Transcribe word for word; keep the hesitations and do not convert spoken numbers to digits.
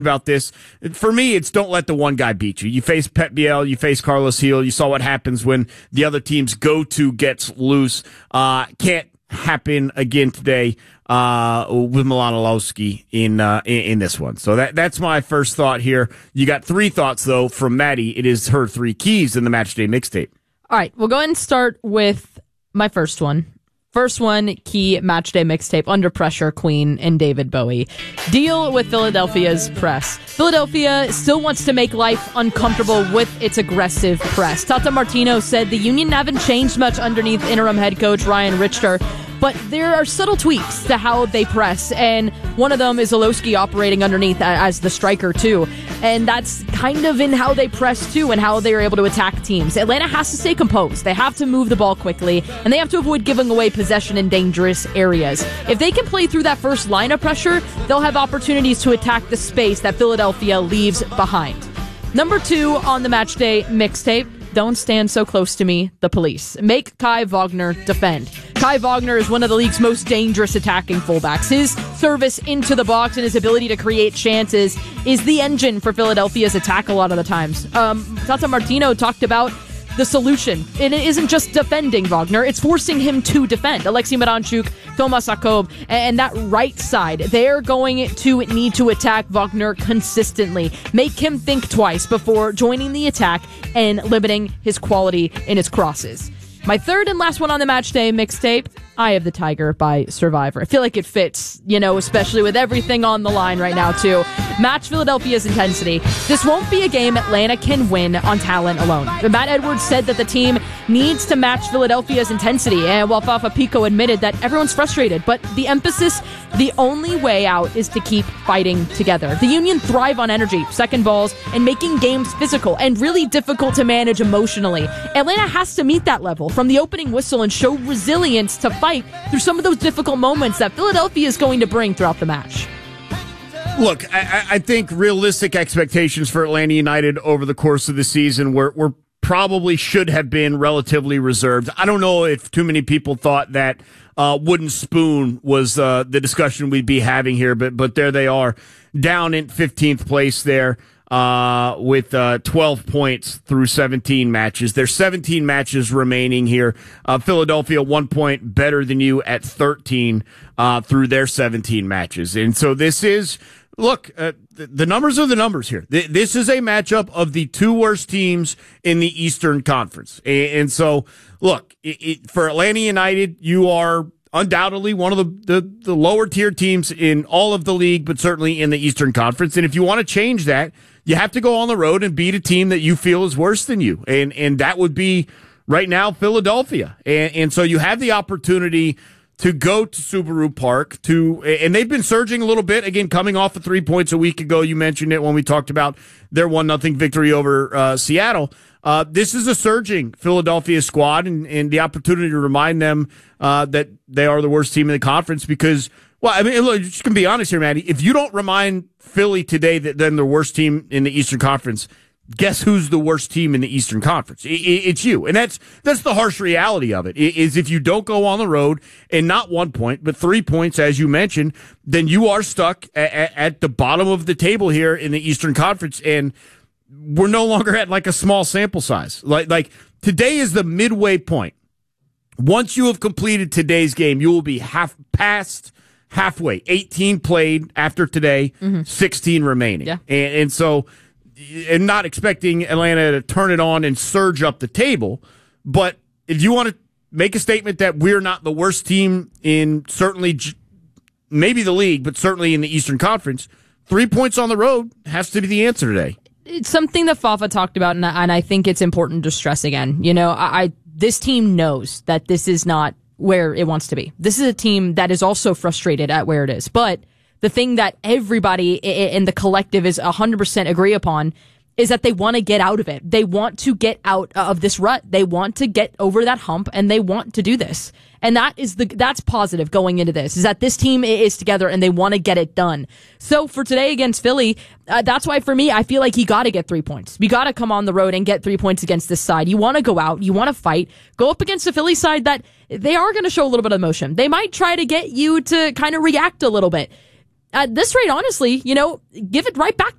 about this. For me, it's don't let the one guy beat you. You face Pep Biel, you face Carlos Gil. You saw what happens when the other team's go-to gets loose. Uh, can't happen again today uh, with Milanowski in, uh, in in this one. So that that's my first thought here. You got three thoughts, though, from Maddie. It is her three keys in the Matchday mixtape. All right, we'll go ahead and start with my first one. First one, key Matchday mixtape, Under Pressure, Queen, and David Bowie. Deal with Philadelphia's press. Philadelphia still wants to make life uncomfortable with its aggressive press. Tata Martino said the Union haven't changed much underneath interim head coach Ryan Richter, but there are subtle tweaks to how they press, and one of them is Olowski operating underneath as the striker, too. And that's kind of in how they press, too, and how they are able to attack teams. Atlanta has to stay composed. They have to move the ball quickly, and they have to avoid giving away possession in dangerous areas. If they can play through that first line of pressure, they'll have opportunities to attack the space that Philadelphia leaves behind. Number two on the Matchday mixtape, Don't Stand So Close to Me, The Police. Make Kai Wagner defend. Kai Wagner is one of the league's most dangerous attacking fullbacks. His service into the box and his ability to create chances is the engine for Philadelphia's attack a lot of the times. Um, Tata Martino talked about the solution. And it isn't just defending Wagner, it's forcing him to defend. Alexei Miranchuk, Thomas Jakob, and that right side, they're going to need to attack Wagner consistently. Make him think twice before joining the attack and limiting his quality in his crosses. My third and last one on the Matchday mixtape, Eye of the Tiger by Survivor. I feel like it fits, you know, especially with everything on the line right now, too. Match Philadelphia's intensity. This won't be a game Atlanta can win on talent alone. Matt Edwards said that the team needs to match Philadelphia's intensity, and while Fafa Pico admitted that everyone's frustrated, but the emphasis, the only way out is to keep fighting together. The Union thrive on energy, second balls, and making games physical and really difficult to manage emotionally. Atlanta has to meet that level from the opening whistle and show resilience to fight through some of those difficult moments that Philadelphia is going to bring throughout the match. Look, I, I think realistic expectations for Atlanta United over the course of the season were, were probably should have been relatively reserved. I don't know if too many people thought that uh, Wooden Spoon was uh, the discussion we'd be having here, but but there they are, down in fifteenth place there. Uh, with uh, twelve points through seventeen matches. There's seventeen matches remaining here. Uh, Philadelphia, one point better than you at thirteen uh, through their seventeen matches. And so this is, look, uh, the, the numbers are the numbers here. Th- this is a matchup of the two worst teams in the Eastern Conference. And, and so, look, it, it, for Atlanta United, you are undoubtedly one of the, the, the lower tier teams in all of the league, but certainly in the Eastern Conference. And if you want to change that, you have to go on the road and beat a team that you feel is worse than you. And and that would be, right now, Philadelphia. And, and so you have the opportunity to go to Subaru Park, to, and they've been surging a little bit, again, coming off of three points a week ago. You mentioned it when we talked about their one nothing victory over uh, Seattle. Uh, this is a surging Philadelphia squad, and, and the opportunity to remind them uh, that they are the worst team in the conference because, well, I mean, look, just going to be honest here, Maddie. If you don't remind Philly today that they're the worst team in the Eastern Conference, guess who's the worst team in the Eastern Conference? It's you. And that's that's the harsh reality of it, is if you don't go on the road and not one point, but three points, as you mentioned, then you are stuck at, at the bottom of the table here in the Eastern Conference, and we're no longer at like a small sample size. Like, like today is the midway point. Once you have completed today's game, you will be half past halfway. eighteen played after today, mm-hmm. sixteen remaining. Yeah. And, and so, and not expecting Atlanta to turn it on and surge up the table. But if you want to make a statement that we're not the worst team in certainly maybe the league, but certainly in the Eastern Conference, three points on the road has to be the answer today. It's something that Fafa talked about, and I, and I think it's important to stress again. You know, I, I this team knows that this is not where it wants to be. This is a team that is also frustrated at where it is. But the thing that everybody in the collective is one hundred percent agree upon is that they want to get out of it. They want to get out of this rut. They want to get over that hump, and they want to do this. And that is the that's positive going into this, is that this team is together and they want to get it done. So for today against Philly, uh, that's why for me, I feel like you got to get three points. You got to come on the road and get three points against this side. You want to go out. You want to fight. Go up against the Philly side that they are going to show a little bit of emotion. They might try to get you to kind of react a little bit. at this rate, honestly, you know, give it right back